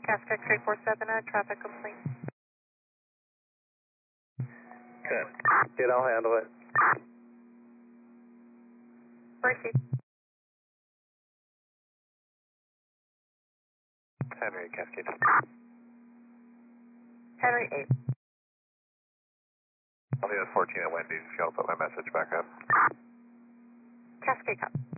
Cascade 347, traffic complaint. Okay. Kid, I'll handle it. Proceed. Henry, Cascade. Henry 8. I'll be at 14 at Wendy's if y'all put my message back up. Cascade Cup.